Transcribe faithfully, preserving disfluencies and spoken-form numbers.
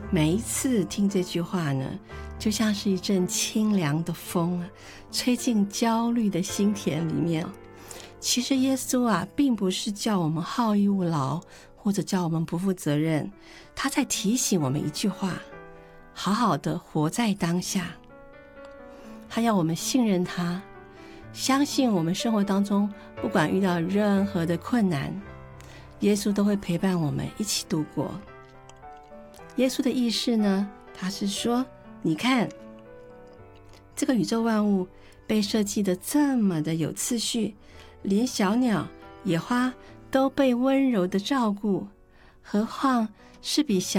每一次听这句话呢，就像是一阵清凉的风啊，吹进焦虑的心田里面。其实耶稣啊，并不是叫我们好逸恶劳，或者叫我们不负责任，他在提醒我们一句话：好好的活在当下。他要我们信任他，相信我们生活当中不管遇到任何的困难，耶稣都会陪伴我们一起度过。耶稣的意思呢，他是说，你看这个宇宙万物被设计得这么的有次序，连小鸟野花都被温柔的照顾，何况是比小